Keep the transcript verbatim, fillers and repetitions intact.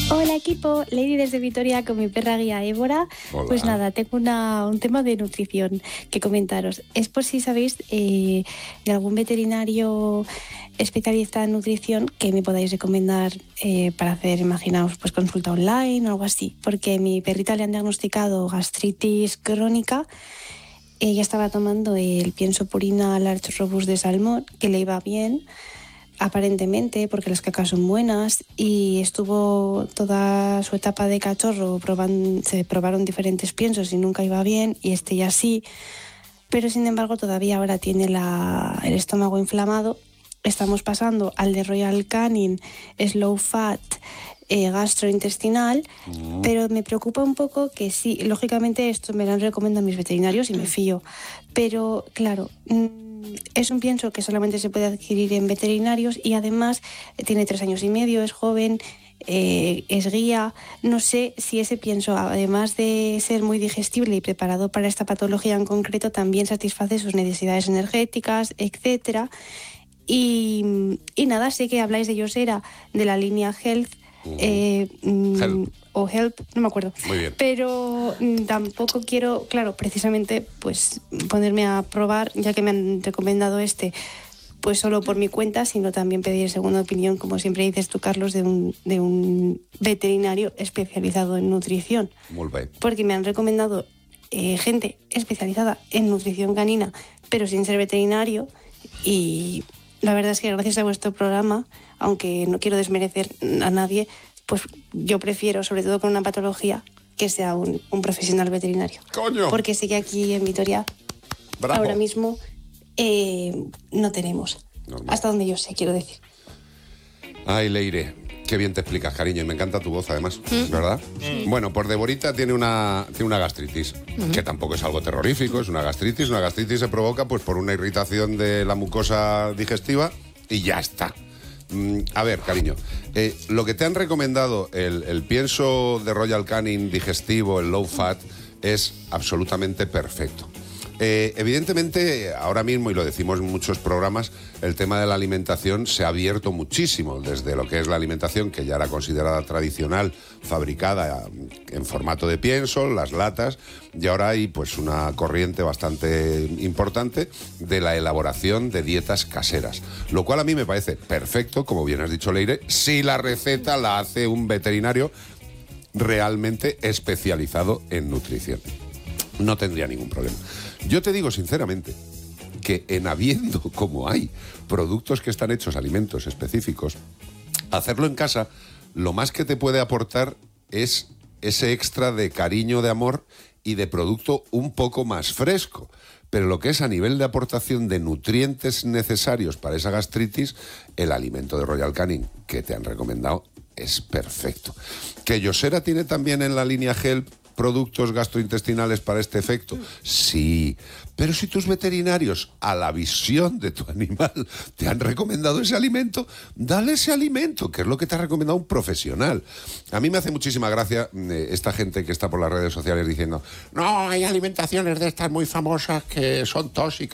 Hola equipo, Lady desde Vitoria con mi perra guía Évora. Hola. Pues nada, tengo una, un tema de nutrición que comentaros. Es por si sabéis eh, de algún veterinario especialista en nutrición que me podáis recomendar eh, para hacer, imaginaos, pues consulta online o algo así. Porque a mi perrita le han diagnosticado gastritis crónica. Ella estaba tomando el pienso purina Large Robust de salmón, que le iba bien, aparentemente, porque las cacas son buenas, y estuvo toda su etapa de cachorro, proban, se probaron diferentes piensos y nunca iba bien, y este ya sí, pero sin embargo todavía ahora tiene la, el estómago inflamado. Estamos pasando al de Royal Canin Slow Fat eh, gastrointestinal, mm. pero me preocupa un poco que sí, lógicamente esto me lo han recomendado mis veterinarios y me fío, pero claro, es un pienso que solamente se puede adquirir en veterinarios y además tiene tres años y medio, es joven, eh, es guía. No sé si ese pienso, además de ser muy digestible y preparado para esta patología en concreto, también satisface sus necesidades energéticas, etcétera. Y, y nada, sé que habláis de Yosera, de la línea Health, uh-huh. eh, Help. o Help, no me acuerdo. Muy bien. Pero mm, tampoco quiero, claro, precisamente, pues ponerme a probar, ya que me han recomendado este, pues solo por mi cuenta, sino también pedir segunda opinión, como siempre dices tú, Carlos, de un, de un veterinario especializado en nutrición. Muy bien. Porque me han recomendado eh, gente especializada en nutrición canina, pero sin ser veterinario, y la verdad es que gracias a vuestro programa, aunque no quiero desmerecer a nadie, pues yo prefiero, sobre todo con una patología, que sea un, un profesional veterinario. ¡Coño! Porque sí que aquí en Vitoria, Bravo. ahora mismo, eh, no tenemos. Normal. Hasta donde yo sé, quiero decir. Ay, Leire, qué bien te explicas, cariño, y me encanta tu voz, además, ¿Mm? ¿verdad? Sí. Bueno, pues Deborita tiene una, tiene una gastritis, uh-huh. que tampoco es algo terrorífico, es una gastritis. Una gastritis se provoca pues por una irritación de la mucosa digestiva y ya está. Mm, a ver, cariño, eh, lo que te han recomendado, el, el pienso de Royal Canin digestivo, el low fat, es absolutamente perfecto. Eh, evidentemente, ahora mismo, y lo decimos en muchos programas, el tema de la alimentación se ha abierto muchísimo, desde lo que es la alimentación, que ya era considerada tradicional, fabricada en formato de pienso, las latas, y ahora hay pues una corriente bastante importante de la elaboración de dietas caseras, lo cual a mí me parece perfecto, como bien has dicho, Leire, si la receta la hace un veterinario realmente especializado en nutrición. No tendría ningún problema. Yo te digo sinceramente que en habiendo, como hay, productos que están hechos, alimentos específicos, hacerlo en casa, lo más que te puede aportar es ese extra de cariño, de amor y de producto un poco más fresco. Pero lo que es a nivel de aportación de nutrientes necesarios para esa gastritis, el alimento de Royal Canin que te han recomendado es perfecto. ¿Que Yosera tiene también en la línea Help productos gastrointestinales para este efecto? Sí, pero si tus veterinarios, a la visión de tu animal, te han recomendado ese alimento, dale ese alimento, que es lo que te ha recomendado un profesional. A mí me hace muchísima gracia eh, esta gente que está por las redes sociales diciendo, no, hay alimentaciones de estas muy famosas que son tóxicas.